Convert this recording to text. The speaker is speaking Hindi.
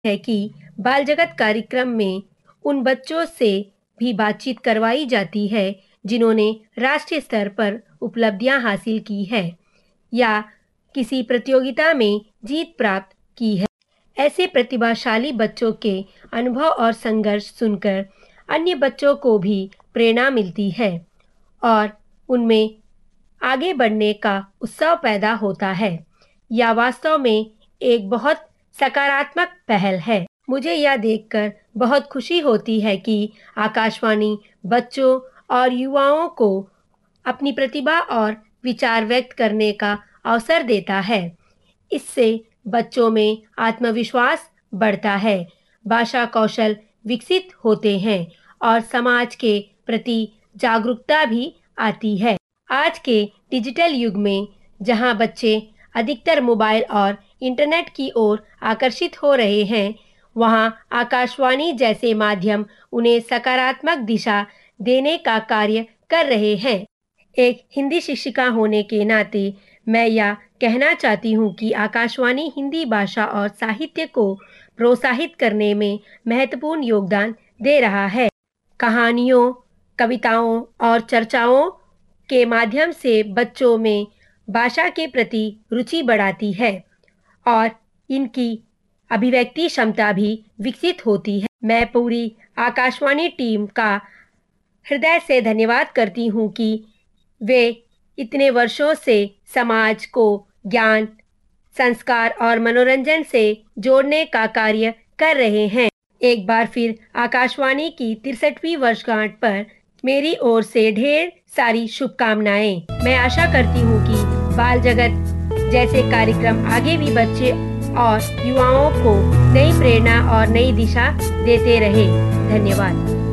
है कि बाल जगत कार्यक्रम में उन बच्चों से भी बातचीत करवाई जाती है जिन्होंने राष्ट्रीय स्तर पर उपलब्धियां हासिल की है या किसी प्रतियोगिता में जीत प्राप्त की है। ऐसे प्रतिभाशाली बच्चों के अनुभव और संघर्ष सुनकर अन्य बच्चों को भी प्रेरणा मिलती है और उनमें आगे बढ़ने का उत्साह पैदा होता है। यह वास्तव में एक बहुत सकारात्मक पहल है। मुझे यह देखकर बहुत खुशी होती है कि आकाशवाणी बच्चों और युवाओं को अपनी प्रतिभा और विचार व्यक्त करने का अवसर देता है। इससे बच्चों में आत्मविश्वास बढ़ता है, भाषा कौशल विकसित होते हैं और समाज के प्रति जागरूकता भी आती है। आज के डिजिटल युग में जहां बच्चे अधिकतर मोबाइल और इंटरनेट की ओर आकर्षित हो रहे हैं, वहां आकाशवाणी जैसे माध्यम उन्हें सकारात्मक दिशा देने का कार्य कर रहे हैं। एक हिंदी शिक्षिका होने के नाते मैं यह कहना चाहती हूँ कि आकाशवाणी हिंदी भाषा और साहित्य को प्रोत्साहित करने में महत्वपूर्ण योगदान दे रहा है। कहानियों, कविताओं और चर्चाओं के माध्यम से बच्चों में भाषा के प्रति रुचि बढ़ाती है और इनकी अभिव्यक्ति क्षमता भी विकसित होती है। मैं पूरी आकाशवाणी टीम का हृदय से धन्यवाद करती हूँ कि वे इतने वर्षों से समाज को ज्ञान, संस्कार और मनोरंजन से जोड़ने का कार्य कर रहे हैं। एक बार फिर आकाशवाणी की 63वीं वर्षगांठ पर मेरी ओर से ढेर सारी शुभकामनाएं। मैं आशा करती हूँ कि बाल जगत जैसे कार्यक्रम आगे भी बच्चे और युवाओं को नई प्रेरणा और नई दिशा देते रहे। धन्यवाद।